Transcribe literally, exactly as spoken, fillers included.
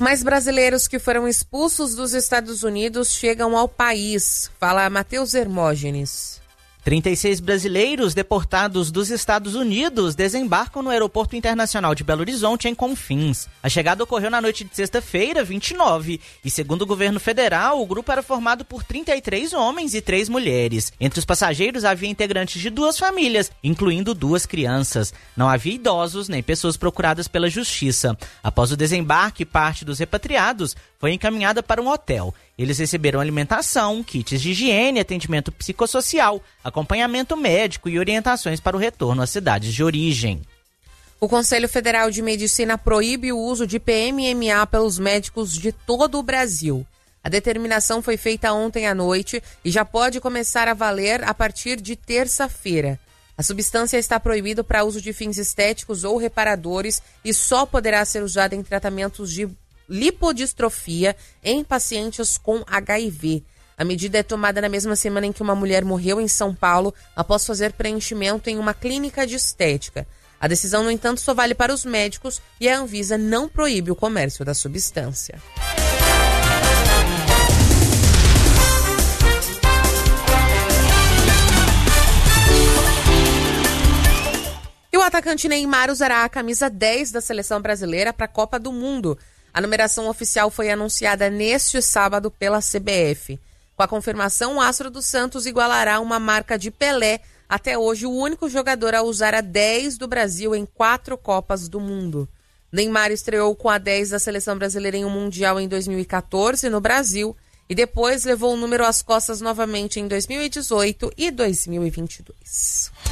Mais brasileiros que foram expulsos dos Estados Unidos chegam ao país. Fala Matheus Hermógenes. trinta e seis brasileiros deportados dos Estados Unidos desembarcam no Aeroporto Internacional de Belo Horizonte, em Confins. A chegada ocorreu na noite de sexta-feira, vinte e nove, e segundo o governo federal, o grupo era formado por trinta e três homens e três mulheres. Entre os passageiros havia integrantes de duas famílias, incluindo duas crianças. Não havia idosos nem pessoas procuradas pela justiça. Após o desembarque, parte dos repatriados foi encaminhada para um hotel. Eles receberam alimentação, kits de higiene, atendimento psicossocial, acompanhamento médico e orientações para o retorno às cidades de origem. O Conselho Federal de Medicina proíbe o uso de P M M A pelos médicos de todo o Brasil. A determinação foi feita ontem à noite e já pode começar a valer a partir de terça-feira. A substância está proibida para uso de fins estéticos ou reparadores e só poderá ser usada em tratamentos de lipodistrofia em pacientes com H I V. A medida é tomada na mesma semana em que uma mulher morreu em São Paulo após fazer preenchimento em uma clínica de estética. A decisão, no entanto, só vale para os médicos e a Anvisa não proíbe o comércio da substância. E o atacante Neymar usará a camisa dez da seleção brasileira para a Copa do Mundo. A numeração oficial foi anunciada neste sábado pela C B F. Com a confirmação, o astro do Santos igualará uma marca de Pelé, até hoje o único jogador a usar a dez do Brasil em quatro Copas do Mundo. Neymar estreou com a dez da seleção brasileira em um Mundial em dois mil e catorze no Brasil e depois levou o número às costas novamente em dois mil e dezoito e dois mil e vinte e dois.